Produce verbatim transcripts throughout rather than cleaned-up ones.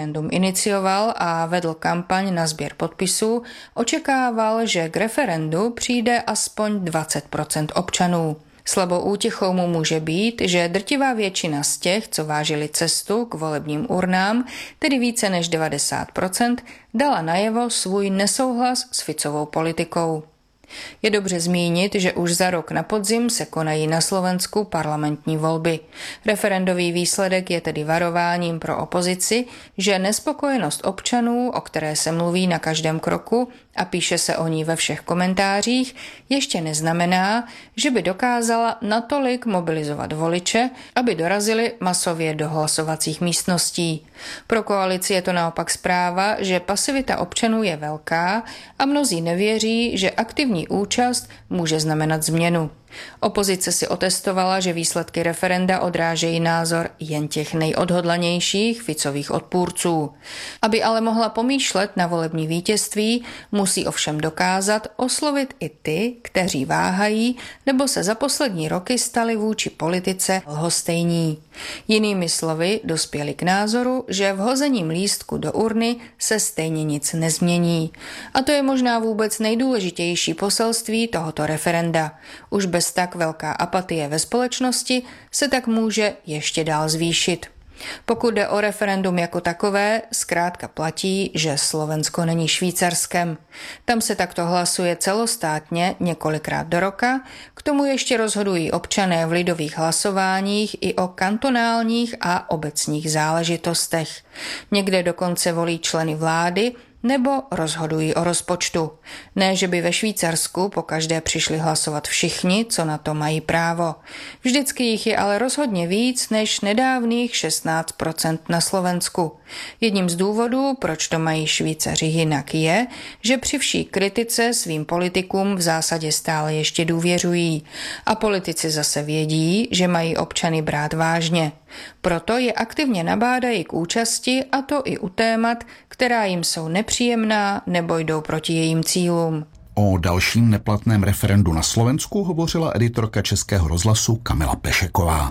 referendum inicioval a vedl kampaň na sběr podpisů, očekával, že k referendu přijde aspoň dvacet procent občanů. Slabou útěchou mu může být, že drtivá většina z těch, co vážili cestu k volebním urnám, tedy více než devadesát procent, dala najevo svůj nesouhlas s Ficovou politikou. Je dobře zmínit, že už za rok na podzim se konají na Slovensku parlamentní volby. Referendový výsledek je tedy varováním pro opozici, že nespokojenost občanů, o které se mluví na každém kroku a píše se o ní ve všech komentářích, ještě neznamená, že by dokázala natolik mobilizovat voliče, aby dorazili masově do hlasovacích místností. Pro koalici je to naopak zpráva, že pasivita občanů je velká a mnozí nevěří, že aktivní účast může znamenat změnu. Opozice si otestovala, že výsledky referenda odrážejí názor jen těch nejodhodlanějších Ficových odpůrců. Aby ale mohla pomýšlet na volební vítězství, musí ovšem dokázat oslovit i ty, kteří váhají nebo se za poslední roky stali vůči politice lhostejní. Jinými slovy dospěli k názoru, že vhozením lístku do urny se stejně nic nezmění. A to je možná vůbec nejdůležitější poselství tohoto referenda. Už bez tak velká apatie ve společnosti se tak může ještě dál zvýšit. Pokud jde o referendum jako takové, zkrátka platí, že Slovensko není Švýcarskem. Tam se takto hlasuje celostátně několikrát do roka, k tomu ještě rozhodují občané v lidových hlasováních i o kantonálních a obecních záležitostech. Někde dokonce volí členy vlády, nebo rozhodují o rozpočtu. Ne, že by ve Švýcarsku pokaždé přišli hlasovat všichni, co na to mají právo. Vždycky jich je ale rozhodně víc než nedávných šestnáct procent na Slovensku. Jedním z důvodů, proč to mají Švýcaři jinak, je, že při vší kritice svým politikům v zásadě stále ještě důvěřují. A politici zase vědí, že mají občany brát vážně. Proto je aktivně nabádají k účasti, a to i u témat, která jim jsou nepříjemná nebo jdou proti jejím cílům. O dalším neplatném referendu na Slovensku hovořila editorka Českého rozhlasu Kamila Pešeková.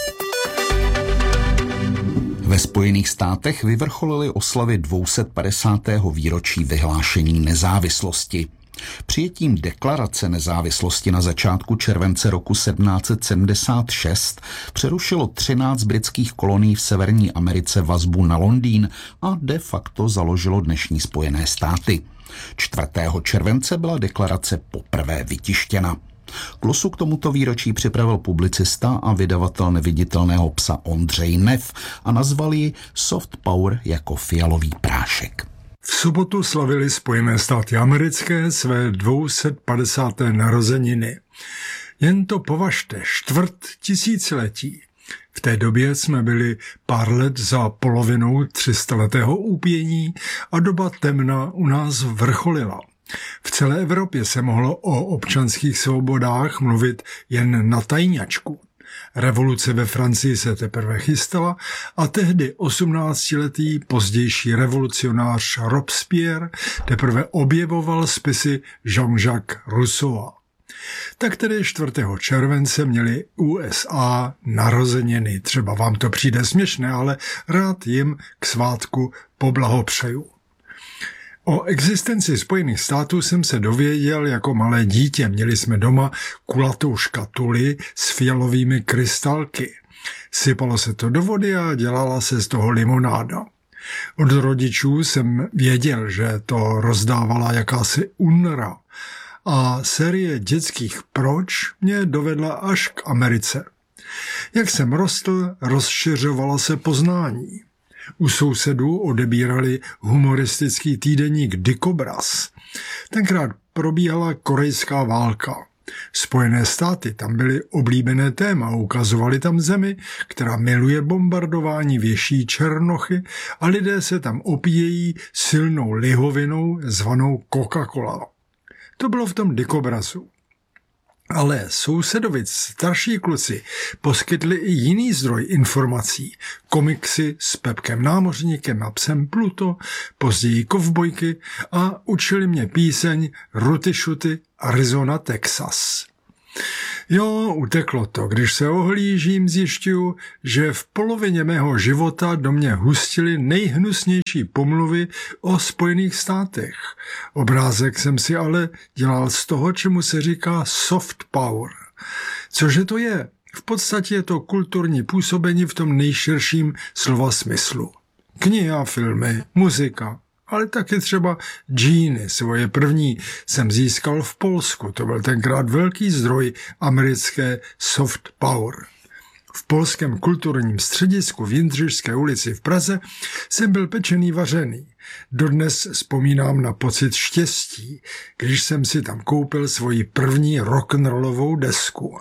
Ve Spojených státech vyvrcholily oslavy dvě stě padesátého výročí vyhlášení nezávislosti. Přijetím deklarace nezávislosti na začátku července roku sedmnáct set sedmdesát šest přerušilo třináct britských kolonií v Severní Americe vazbu na Londýn a de facto založilo dnešní Spojené státy. čtvrtého července byla deklarace poprvé vytištěna. Glosu k tomuto výročí připravil publicista a vydavatel Neviditelného psa Ondřej Neff a nazval ji Soft Power jako fialový prášek. V sobotu slavili Spojené státy americké své dvě stě padesáté narozeniny. Jen to považte, čtvrt tisíciletí. V té době jsme byli pár let za polovinou třistaletého úpění a doba temna u nás vrcholila. V celé Evropě se mohlo o občanských svobodách mluvit jen na tajňačku. Revoluce ve Francii se teprve chystala a tehdy osmnáctiletý pozdější revolucionář Robespierre teprve objevoval spisy Jean-Jacques Rousseaua. Tak tedy čtvrtého července měli U S A narozeniny. Třeba vám to přijde směšné, ale rád jim k svátku poblahopřeju. O existenci Spojených států jsem se dověděl jako malé dítě. Měli jsme doma kulatou škatuli s fialovými krystalky. Sypalo se to do vody a dělala se z toho limonáda. Od rodičů jsem věděl, že to rozdávala jakási U N R A a série dětských Proč mě dovedla až k Americe. Jak jsem rostl, rozšiřovala se poznání. U sousedů odebírali humoristický týdeník Dikobraz. Tenkrát probíhala korejská válka. Spojené státy tam byly oblíbené téma, ukazovali tam zemi, která miluje bombardování, věší černochy a lidé se tam opíjejí silnou lihovinou zvanou Coca-Cola. To bylo v tom Dikobrazu. Ale sousedovi starší kluci poskytli i jiný zdroj informací. Komiksy s Pepkem námořníkem a psem Pluto, později kovbojky a učili mě píseň Ruty Šuty Arizona, Texas. Jo, uteklo to. Když se ohlížím, zjišťuju, že v polovině mého života do mě hustily nejhnusnější pomluvy o Spojených státech. Obrázek jsem si ale dělal z toho, čemu se říká soft power. Cože to je? V podstatě je to kulturní působení v tom nejširším slova smyslu. Knihy a filmy, muzika, ale taky třeba džíny. Svoje první jsem získal v Polsku. To byl tenkrát velký zdroj americké soft power. V polském kulturním středisku v Jindřišské ulici v Praze jsem byl pečený vařený. Dodnes vzpomínám na pocit štěstí, když jsem si tam koupil svoji první rock'n'rollovou desku.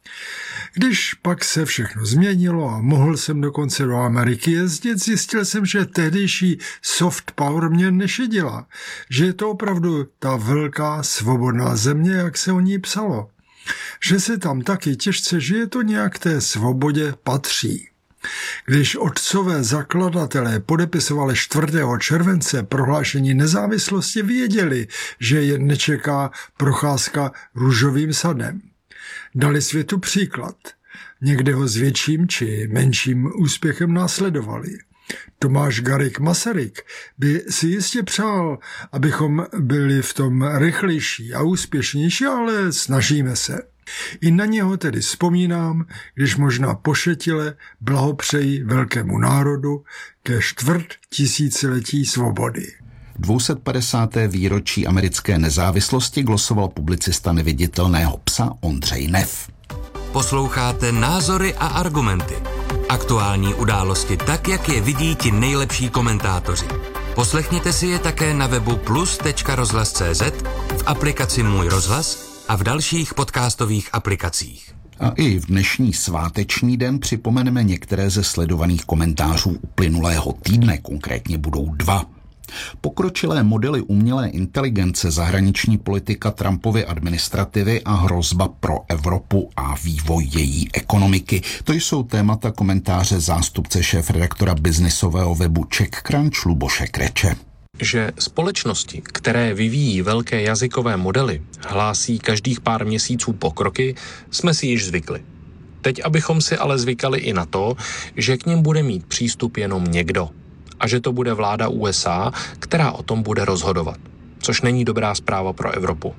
Když pak se všechno změnilo a mohl jsem dokonce do Ameriky jezdit, zjistil jsem, že tehdejší soft power mě nešidila, že je to opravdu ta velká svobodná země, jak se o ní psalo. Že se tam taky těžce žije, to nějak té svobodě patří. Když otcové zakladatelé podepisovali čtvrtého července prohlášení nezávislosti, věděli, že je nečeká procházka růžovým sadem. Dali světu příklad. Někde ho s větším či menším úspěchem následovali. Tomáš Garrigue Masaryk by si jistě přál, abychom byli v tom rychlejší a úspěšnější, ale snažíme se. I na něho tedy vzpomínám, když možná pošetile blahopřeji velkému národu ke čtvrt tisíciletí svobody. dvě stě padesáté výročí americké nezávislosti glosoval publicista Neviditelného psa Ondřej Neff. Posloucháte Názory a argumenty. Aktuální události tak, jak je vidí ti nejlepší komentátoři. Poslechněte si je také na webu plus tečka rozhlas tečka cé zet, v aplikaci Můj rozhlas a v dalších podcastových aplikacích. A i v dnešní sváteční den připomeneme některé ze sledovaných komentářů uplynulého týdne, konkrétně budou dva. Pokročilé modely umělé inteligence, zahraniční politika Trumpovy administrativy a hrozba pro Evropu a vývoj její ekonomiky. To jsou témata komentáře zástupce šéfredaktora biznisového webu CzechCrunch Luboše Kreče. Že společnosti, které vyvíjí velké jazykové modely, hlásí každých pár měsíců pokroky, jsme si již zvykli. Teď abychom si ale zvykali i na to, že k nim bude mít přístup jenom někdo. A že to bude vláda U S A, která o tom bude rozhodovat. Což není dobrá zpráva pro Evropu.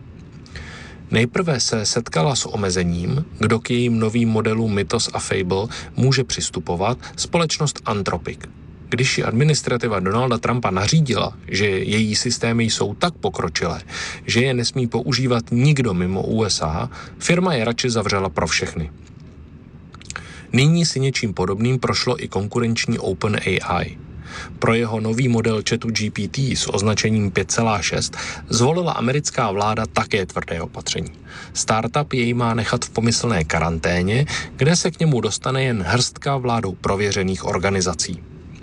Nejprve se setkala s omezením, kdo k jejím novým modelům Mythos a Fable může přistupovat, společnost Anthropic. Když ji administrativa Donalda Trumpa nařídila, že její systémy jsou tak pokročilé, že je nesmí používat nikdo mimo U S A, firma je radši zavřela pro všechny. Nyní si něčím podobným prošlo i konkurenční OpenAI. Pro jeho nový model chatu G P T s označením pět celá šest zvolila americká vláda také tvrdé opatření. Startup jej má nechat v pomyslné karanténě, kde se k němu dostane jen hrstka vládou prověřených organizací.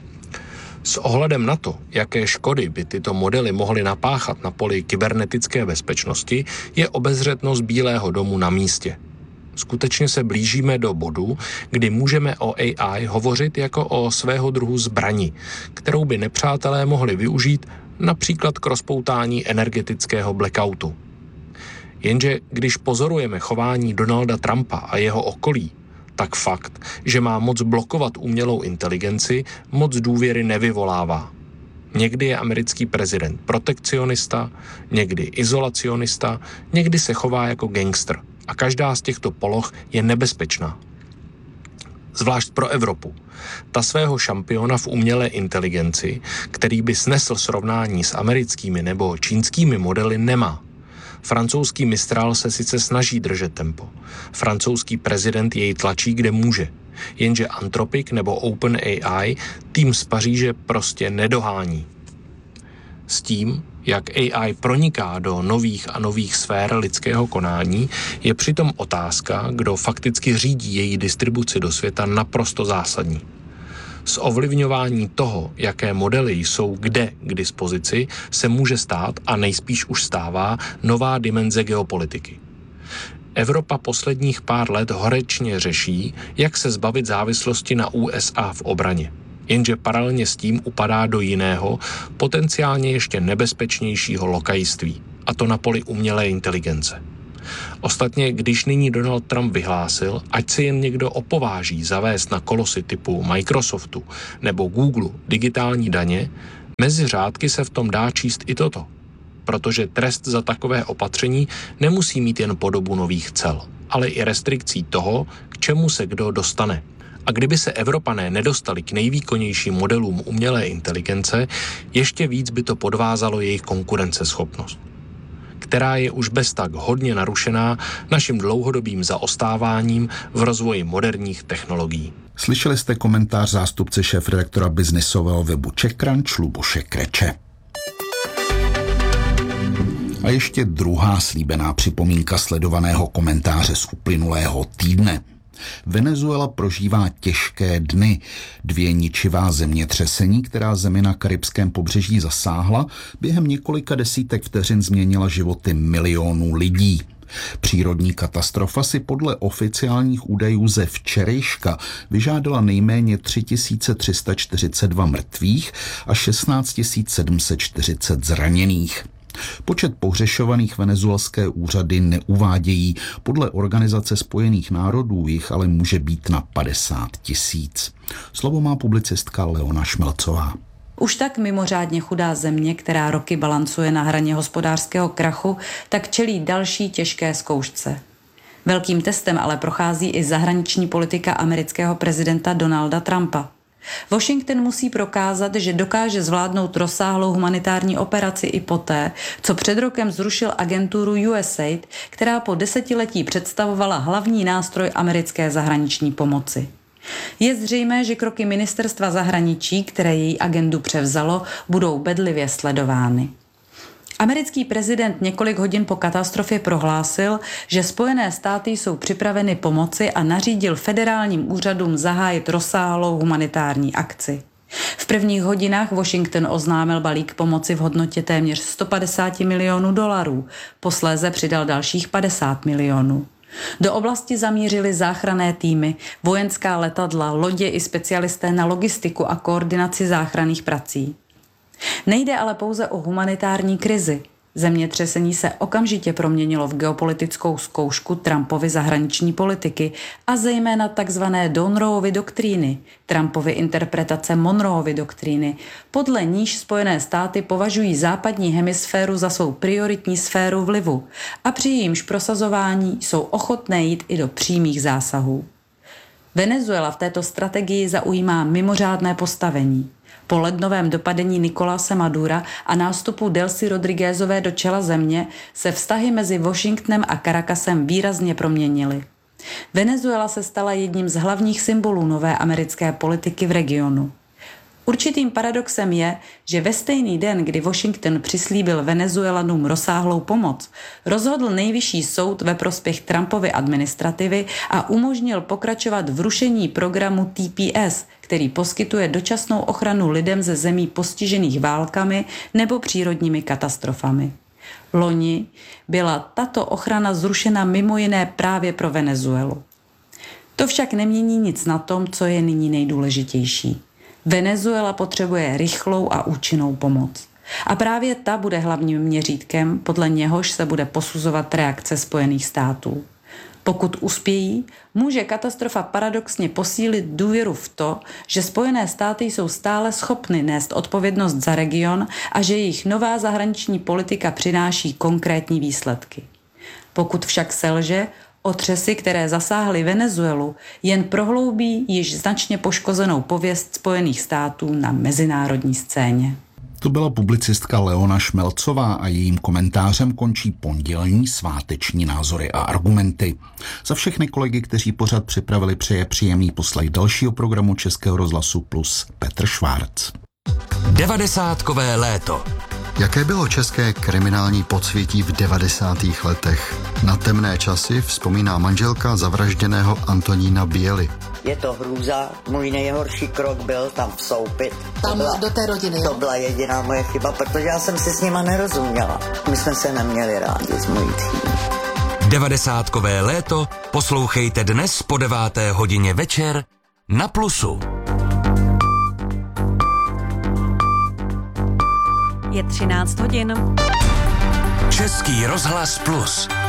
S ohledem na to, jaké škody by tyto modely mohly napáchat na poli kybernetické bezpečnosti, je obezřetnost Bílého domu na místě. Skutečně se blížíme do bodu, kdy můžeme o A I hovořit jako o svého druhu zbrani, kterou by nepřátelé mohli využít například k rozpoutání energetického blackoutu. Jenže když pozorujeme chování Donalda Trumpa a jeho okolí, tak fakt, že má moc blokovat umělou inteligenci, moc důvěry nevyvolává. Někdy je americký prezident protekcionista, někdy izolacionista, někdy se chová jako gangster. A každá z těchto poloh je nebezpečná. Zvlášť pro Evropu. Ta svého šampiona v umělé inteligenci, který by snesl srovnání s americkými nebo čínskými modely, nemá. Francouzský Mistral se sice snaží držet tempo. Francouzský prezident jej tlačí, kde může. Jenže Anthropic nebo OpenAI tým z Paříže prostě nedohání. S tím, jak A I proniká do nových a nových sfér lidského konání, je přitom otázka, kdo fakticky řídí její distribuci do světa, naprosto zásadní. Z ovlivňování toho, jaké modely jsou kde k dispozici, se může stát a nejspíš už stává nová dimenze geopolitiky. Evropa posledních pár let horečně řeší, jak se zbavit závislosti na U S A v obraně. Jenže paralelně s tím upadá do jiného, potenciálně ještě nebezpečnějšího lokajství, a to na poli umělé inteligence. Ostatně, když nyní Donald Trump vyhlásil, ať se jen někdo opováží zavést na kolosy typu Microsoftu nebo Google digitální daně, mezi řádky se v tom dá číst i toto. Protože trest za takové opatření nemusí mít jen podobu nových cel, ale i restrikcí toho, k čemu se kdo dostane. A kdyby se Evropané nedostali k nejvýkonnějším modelům umělé inteligence, ještě víc by to podvázalo jejich konkurenceschopnost, která je už bez tak hodně narušená naším dlouhodobým zaostáváním v rozvoji moderních technologií. Slyšeli jste komentář zástupce šéfredaktora biznisového webu CzechCrunch Luboše Kreče. A ještě druhá slíbená připomínka sledovaného komentáře z uplynulého týdne. Venezuela prožívá těžké dny. Dvě ničivá zemětřesení, která zemi na karibském pobřeží zasáhla, během několika desítek vteřin změnila životy milionů lidí. Přírodní katastrofa si podle oficiálních údajů ze včerejška vyžádala nejméně tři tisíce tři sta čtyřicet dva mrtvých a šestnáct tisíc sedm set čtyřicet zraněných. Počet pohřešovaných venezuelské úřady neuvádějí, podle Organizace spojených národů jich ale může být na padesát tisíc. Slovo má publicistka Leona Šmelcová. Už tak mimořádně chudá země, která roky balancuje na hraně hospodářského krachu, tak čelí další těžké zkoušce. Velkým testem ale prochází i zahraniční politika amerického prezidenta Donalda Trumpa. Washington musí prokázat, že dokáže zvládnout rozsáhlou humanitární operaci i poté, co před rokem zrušil agenturu U S A I D, která po desetiletí představovala hlavní nástroj americké zahraniční pomoci. Je zřejmé, že kroky ministerstva zahraničí, které její agendu převzalo, budou bedlivě sledovány. Americký prezident několik hodin po katastrofě prohlásil, že Spojené státy jsou připraveny pomoci a nařídil federálním úřadům zahájit rozsáhlou humanitární akci. V prvních hodinách Washington oznámil balík pomoci v hodnotě téměř sto padesát milionů dolarů, posléze přidal dalších padesát milionů. Do oblasti zamířili záchranné týmy, vojenská letadla, lodě i specialisté na logistiku a koordinaci záchranných prací. Nejde ale pouze o humanitární krizi. Zemětřesení se okamžitě proměnilo v geopolitickou zkoušku Trumpovy zahraniční politiky a zejména takzvané Donnerovy doktríny, Trumpovy interpretace Monroevy doktríny, podle níž Spojené státy považují západní hemisféru za svou prioritní sféru vlivu a při jejímž prosazování jsou ochotné jít i do přímých zásahů. Venezuela v této strategii zaujímá mimořádné postavení. Po lednovém dopadení Nicolase Madura a nástupu Delcy Rodriguezové do čela země se vztahy mezi Washingtonem a Caracasem výrazně proměnily. Venezuela se stala jedním z hlavních symbolů nové americké politiky v regionu. Určitým paradoxem je, že ve stejný den, kdy Washington přislíbil Venezuelanům rozsáhlou pomoc, rozhodl nejvyšší soud ve prospěch Trumpovy administrativy a umožnil pokračovat v rušení programu T P S, který poskytuje dočasnou ochranu lidem ze zemí postižených válkami nebo přírodními katastrofami. Loni byla tato ochrana zrušena mimo jiné právě pro Venezuelu. To však nemění nic na tom, co je nyní nejdůležitější. Venezuela potřebuje rychlou a účinnou pomoc. A právě ta bude hlavním měřítkem, podle něhož se bude posuzovat reakce Spojených států. Pokud uspějí, může katastrofa paradoxně posílit důvěru v to, že Spojené státy jsou stále schopny nést odpovědnost za region a že jejich nová zahraniční politika přináší konkrétní výsledky. Pokud však selže, otřesy, které zasáhly Venezuelu, jen prohloubí již značně poškozenou pověst Spojených států na mezinárodní scéně. To byla publicistka Leona Šmelcová a jejím komentářem končí pondělní sváteční názory a argumenty. Za všechny kolegy, kteří pořad připravili, přeje příjemný poslech dalšího programu Českého rozhlasu Plus Petr Švárc. Devadesátkové léto. Jaké bylo české kriminální podsvětí v devadesátých letech? Na temné časy vzpomíná manželka zavražděného Antonína Biely. Je to hrůza, můj nejhorší krok byl tam vstoupit. Tam byla, do té rodiny, jo? To byla jediná moje chyba, protože já jsem si s nima nerozuměla. My jsme se neměli rádi s mojí tchýní. Devadesátkové léto poslouchejte dnes po deváté hodině večer na Plusu. Je třináct hodin. Český rozhlas Plus.